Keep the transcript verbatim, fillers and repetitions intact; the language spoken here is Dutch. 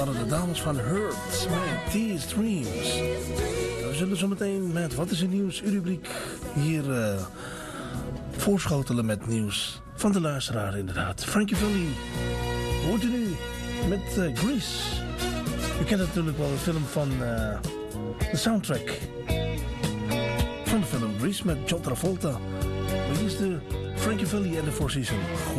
waren de dames van Hurt met These Dreams. We zullen zo meteen met Wat is er nieuws? Uw rubriek hier uh, voorschotelen met nieuws van de luisteraar inderdaad. Frankie Valli, hoort u nu met uh, Grease. U kent natuurlijk wel de film van uh, de soundtrack van de film Grease met John Travolta. Maar hier is de Frankie Valli en de Four Seasons.